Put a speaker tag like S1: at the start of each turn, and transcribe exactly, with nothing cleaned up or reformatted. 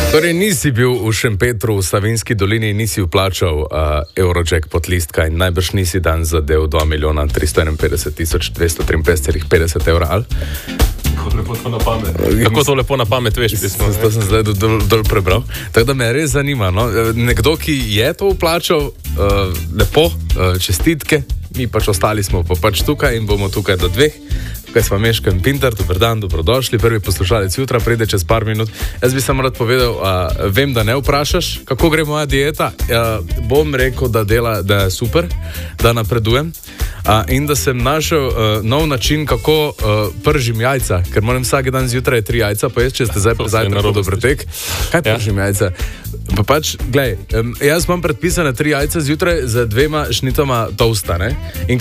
S1: Torej, nisi bil v Šempetru, v Savinjski dolini, nisi vplačal uh, Eurojackpot listka in najbrž nisi dan zadev dva milijona tristo enainpetdeset tisoč dvesto triinpetdeset celih petdeset evrov, ali?
S2: Kako lepo to na pamet. Kako to lepo na pamet veš, pismo.
S1: To sem zdaj dol, dol prebral. Tako da me res zanima, no? Nekdo, ki je to vplačal, uh, lepo, uh, čestitke, mi pač ostali smo pa pač tukaj in bomo tukaj do dveh. Tukaj smo Meško in Pintar, dober dan, dobrodošli. Prvi poslušalec jutra pride čez par minut. Jaz bi samo rad povedal, a, vem, da ne vprašaš, kako gre moja dieta. A, bom rekel, da dela, da je super, da napredujem. A, in da sem našel a, nov način, kako a, pržim jajca, ker moram vsak dan zjutraj tri jajca, pa jaz, če ste zdaj prezajte na dobrotek. Kaj pržim ja. jajca? Pa pač, glej, jaz imam predpisane tri jajca zjutraj z dvema šnitoma toasta, ne? In